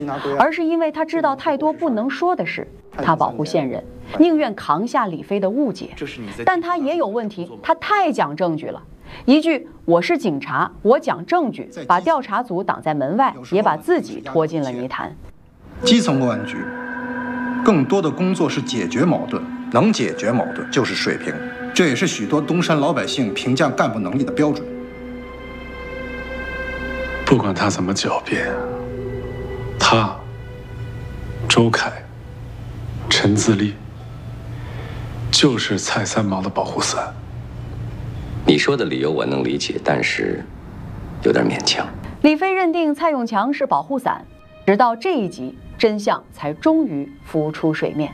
而是因为他知道太多不能说的事。他保护现任，宁愿扛下李飞的误解，但他也有问题，他太讲证据了。一句“我是警察，我讲证据”，把调查组挡在门外，也把自己拖进了泥潭。 基层公安局更多的工作是解决矛盾，能解决矛盾就是水平，这也是许多东山老百姓评价干部能力的标准。 不管他怎么狡辩，他、周凯、陈自立就是蔡三毛的保护伞。 你说的理由我能理解，但是有点勉强。 李飞认定蔡永强是保护伞，直到这一集，真相才终于浮出水面。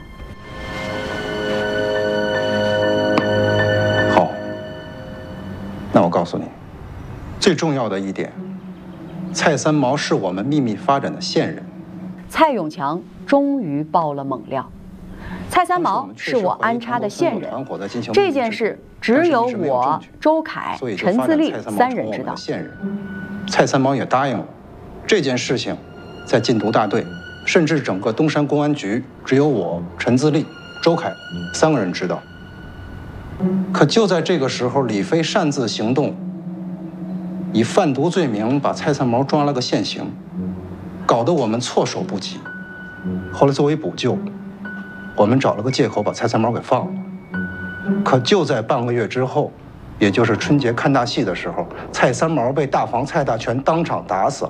好，那我告诉你，最重要的一点，蔡三毛是我们秘密发展的线人。 蔡永强终于爆了猛料，蔡三毛是我安插的线人，这件事只有我、周凯、陈自立三人知道。 蔡三毛也答应了，这件事情在禁毒大队，甚至整个东山公安局，只有我、陈自立、周凯三个人知道。可就在这个时候，李飞擅自行动，以贩毒罪名把蔡三毛抓了个现行，搞得我们措手不及。后来作为补救，我们找了个借口把蔡三毛给放了。可就在半个月之后，也就是春节看大戏的时候，蔡三毛被大房蔡大全当场打死了。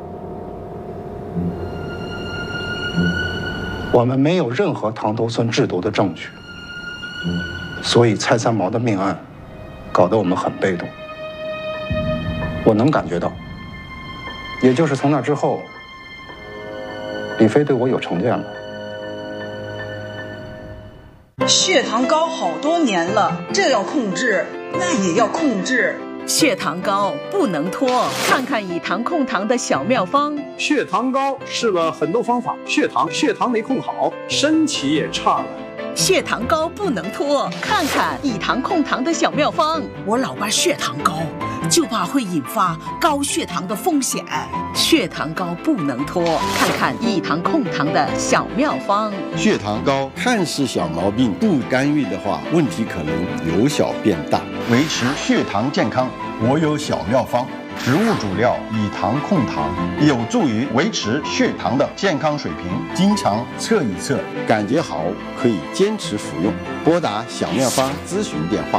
我们没有任何塘头村制毒的证据，所以蔡三毛的命案搞得我们很被动。我能感觉到，也就是从那之后，李飞对我有成见了。 血糖高好多年了，这要控制，那也要控制。 血糖高不能拖，看看以糖控糖的小妙方。 血糖高试了很多方法，血糖没控好，身体也差了。 血糖高不能拖，看看以糖控糖的小妙方。 我老爸血糖高，就怕会引发高血糖的风险。 血糖高不能拖，看看以糖控糖的小妙方。 血糖高看似小毛病，不干预的话，问题可能由小变大。维持血糖健康，我有小妙方。植物主料以糖控糖，有助于维持血糖的健康水平。经常测一测，感觉好可以坚持服用。拨打小妙方咨询电话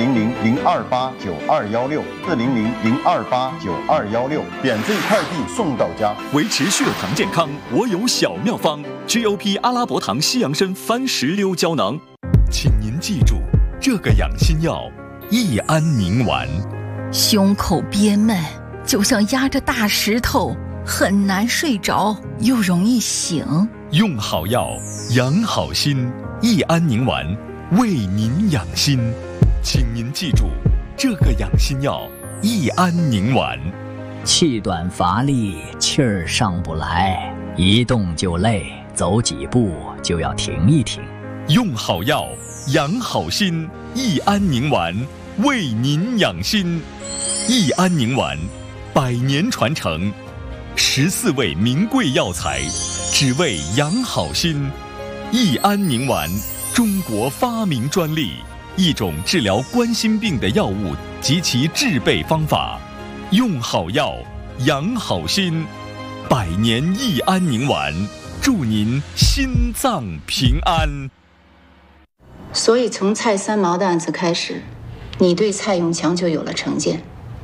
：400-028-9216，400-028-9216，免费快递送到家。 维持血糖健康，我有小妙方 ：GOP 阿拉伯糖西洋参番石榴胶囊。请您记住这个养心药：益安宁丸。 胸口憋闷，就像压着大石头，很难睡着，又容易醒。 用好药，养好心，益安宁丸为您养心。请您记住这个养心药：益安宁丸。 气短乏力，气儿上不来，一动就累，走几步就要停一停。 用好药，养好心，益安宁丸为您养心。益安宁丸100年传承，14味名贵药材，只为养好心。益安宁丸，中国发明专利，一种治疗冠心病的药物及其制备方法。用好药，养好心，100年益安宁丸，祝您心脏平安。 所以从蔡三毛的案子开始，你对蔡永强就有了成见。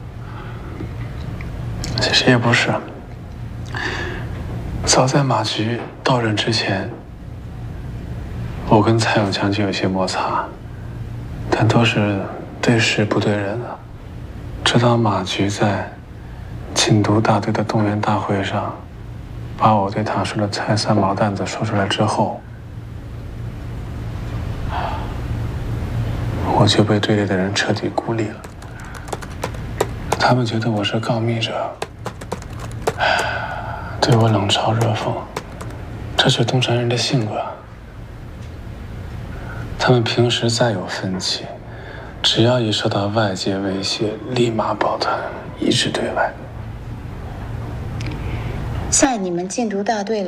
其实也不是，早在马局到任之前，我跟蔡永强就有些摩擦，但都是对事不对人啊。直到马局在禁毒大队的动员大会上，把我对他说的蔡三毛的案子说出来之后，我就被队里的人彻底孤立了。他们觉得我是告密者，对我冷嘲热讽，这是东山人的性格。他们平时再有分歧，只要一受到外界威胁，立马抱团，一致对外。 在你们禁毒大队里。